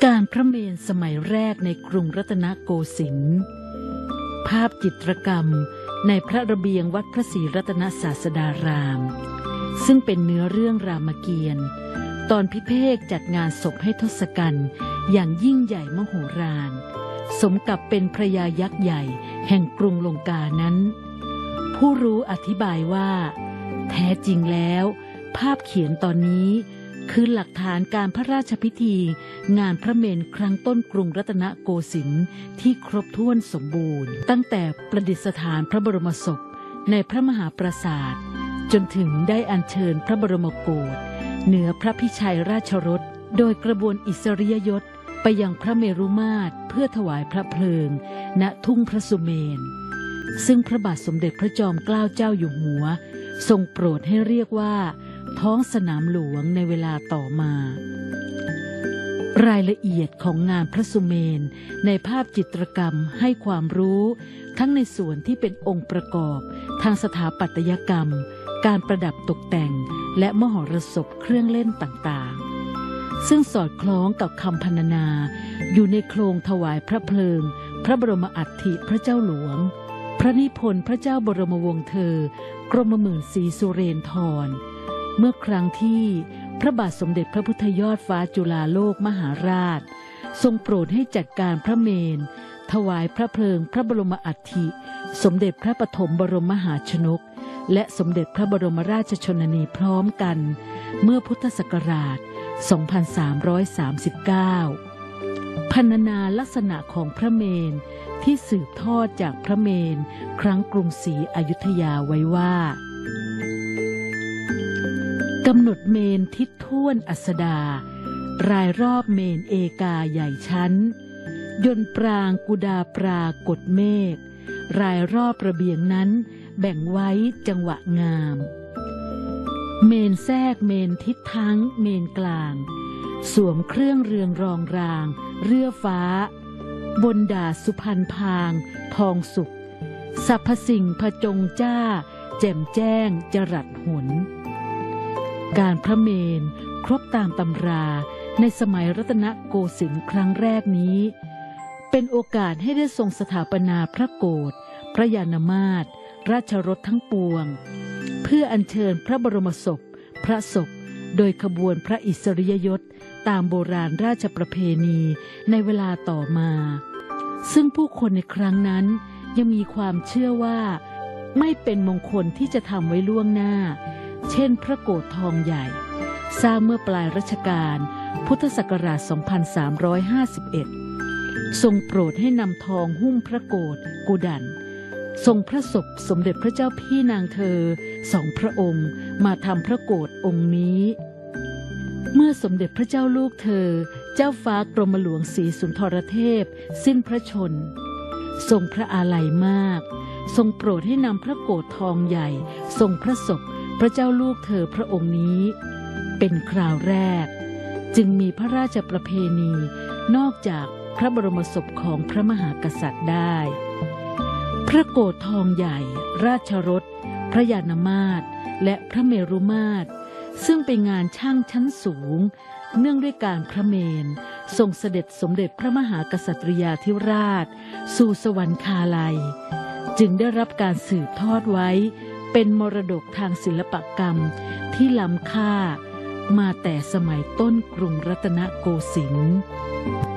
การพระเมรุสมัยแรกในกรุงรัตนโกสินทร์ภาพจิตรกรรมในพระระเบียงวัดพระศรีรัตนศาสดารามซึ่งเป็นเนื้อเรื่องรามเกียรติ์ตอนพิเภกจัดงานศพให้ทศกัณฐ์อย่างยิ่งใหญ่มโหฬารสมกับเป็นพระยายักษ์ใหญ่แห่งกรุงลงกานั้นผู้รู้อธิบายว่าแท้จริงแล้วภาพเขียนตอนนี้คือหลักฐานการพระราชพิธีงานพระเมรุครั้งต้นกรุงรัตนโกสินทร์ที่ครบถ้วนสมบูรณ์ตั้งแต่ประดิษฐานพระบรมศพในพระมหาปราสาทจนถึงได้อัญเชิญพระบรมโกศเหนือพระพิชัยราชรถโดยกระบวนอิสริยยศไปยังพระเมรุมาตรเพื่อถวายพระเพลิงณทุ่งพระสุเมนซึ่งพระบาทสมเด็จพระจอมเกล้าเจ้าอยู่หัวทรงโปรดให้เรียกว่าท้องสนามหลวงในเวลาต่อมารายละเอียดของงานพระสุเมนในภาพจิตรกรรมให้ความรู้ทั้งในส่วนที่เป็นองค์ประกอบทางสถาปัตยกรรมการประดับตกแต่งและมหรสพเครื่องเล่นต่างๆซึ่งสอดคล้องกับคำพรรณนาอยู่ในโครงถวายพระเพลิงพระบรมอัฐิพระเจ้าหลวงพระนิพนธ์พระเจ้าบรมวงศ์เธอกรมหมื่นศรีสุเรนธรเมื่อครั้งที่พระบาทสมเด็จพระพุทธยอดฟ้าจุฬาโลกมหาราชทรงโปรดให้จัดการพระเมรุถวายพระเพลิงพระบรมอัฐิสมเด็จพระปฐมบรมมหาชนกและสมเด็จพระบรมราชชนนีพร้อมกันเมื่อพุทธศักราช 2339 พรรณนาลักษณะของพระเมรุที่สืบทอดจากพระเมรุครั้งกรุงศรีอยุธยาไว้ว่ากำหนดเมรุทิศท่วนอัสดารายรอบเมรุเอกาใหญ่ชั้นยนต์ปรางกุดาปรากฏเมฆรายรอบระเบียงนั้นแบ่งไว้จังหวะงามเมรุแทรกเมรุทิศทั้งเมรุกลางสวมเครื่องเรืองรองรางเรือฟ้าบนดาสุพรรณพางทองสุขสรรพสิ่งผจงจ้าแจ่มแจ้งจรัสหนการพระเมรุครบตามตำราในสมัยรัตนโกสินทร์ครั้งแรกนี้เป็นโอกาสให้ได้ทรงสถาปนาพระโกศพระยานมาตรราชรถทั้งปวงเพื่ออัญเชิญพระบรมศพพระศพโดยขบวนพระอิสริยยศตามโบราณราชประเพณีในเวลาต่อมาซึ่งผู้คนในครั้งนั้นยังมีความเชื่อว่าไม่เป็นมงคลที่จะทำไว้ล่วงหน้าเช่นพระโกศทองใหญ่สร้างเมื่อปลายรัชกาลพุทธศักราช 2351 ทรงโปรดให้นำทองหุ้มพระโกศกุดันทรงพระศพสมเด็จพระเจ้าพี่นางเธอสองพระองค์มาทำพระโกศองค์นี้เมื่อสมเด็จพระเจ้าลูกเธอเจ้าฟ้ากรมหลวงศรีสุนทรเทพสิ้นพระชนทรงพระอาลัยมากทรงโปรดให้นำพระโกศทองใหญ่ทรงพระศพพระเจ้าลูกเธอพระองค์นี้เป็นคราวแรกจึงมีพระราชประเพณีนอกจากพระบรมศพของพระมหากษัตริย์ได้พระโกศทองใหญ่ราชรถพระยานมาตรและพระเมรุมาตรซึ่งเป็นงานช่างชั้นสูงเนื่องด้วยการพระเมรุทรงเสด็จสมเด็จพระมหากษัตริยาธิราชสู่สวรรคาลัยจึงได้รับการสืบทอดไว้เป็นมรดกทางศิลปกรรมที่ล้ำค่ามาแต่สมัยต้นกรุงรัตนโกสินทร์